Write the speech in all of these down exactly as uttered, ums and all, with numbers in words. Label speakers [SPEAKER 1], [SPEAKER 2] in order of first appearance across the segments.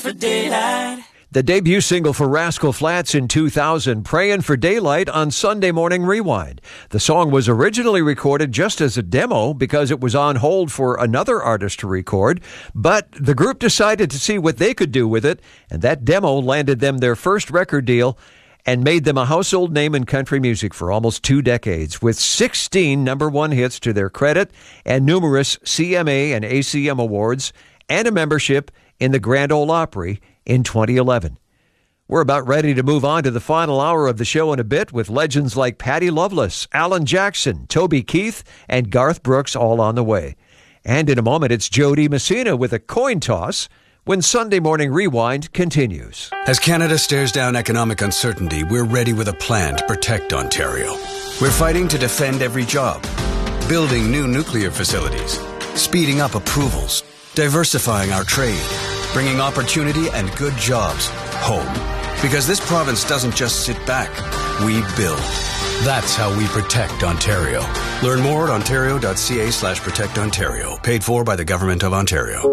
[SPEAKER 1] for Daylight.
[SPEAKER 2] The debut single for Rascal Flatts in two thousand, Praying for Daylight on Sunday Morning Rewind. The song was originally recorded just as a demo because it was on hold for another artist to record, but the group decided to see what they could do with it, and that demo landed them their first record deal and made them a household name in country music for almost two decades, with sixteen number one hits to their credit and numerous C M A and A C M awards and a membership in the Grand Ole Opry in twenty eleven. We're about ready to move on to the final hour of the show in a bit with legends like Patty Loveless, Alan Jackson, Toby Keith, and Garth Brooks all on the way. And in a moment, it's Jody Messina with a coin toss when Sunday Morning Rewind continues.
[SPEAKER 3] As Canada stares down economic uncertainty, we're ready with a plan to protect Ontario. We're fighting to defend every job, building new nuclear facilities, speeding up approvals, diversifying our trade, bringing opportunity and good jobs home. Because this province doesn't just sit back, we build. That's how we protect Ontario. Learn more at ontario.ca slash protect Ontario. Paid for by the Government of Ontario.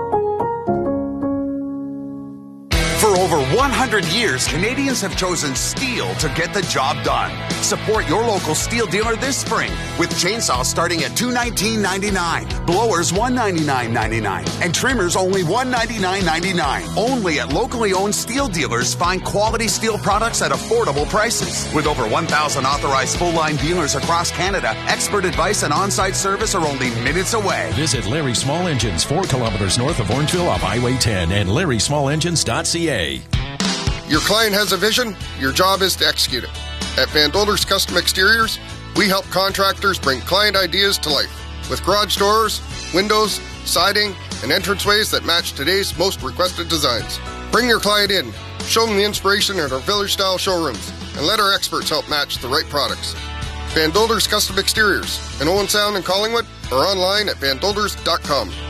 [SPEAKER 4] For over one hundred years, Canadians have chosen steel to get the job done. Support your local steel dealer this spring with chainsaws starting at two hundred nineteen dollars and ninety-nine cents, blowers one hundred ninety-nine dollars and ninety-nine cents, and trimmers only one hundred ninety-nine dollars and ninety-nine cents. Only at locally owned steel dealers, find quality steel products at affordable prices. With over one thousand authorized full-line dealers across Canada, expert advice and on-site service are only minutes away.
[SPEAKER 5] Visit Larry Small Engines, four kilometers north of Orangeville off Highway ten and larry small engines dot c a.
[SPEAKER 6] Your client has a vision, your job is to execute it. At Van Dolders Custom Exteriors, we help contractors bring client ideas to life with garage doors, windows, siding, and entranceways that match today's most requested designs. Bring your client in, show them the inspiration at our village-style showrooms, and let our experts help match the right products. Van Dolders Custom Exteriors in Owen Sound and Collingwood or online at van dolders dot com.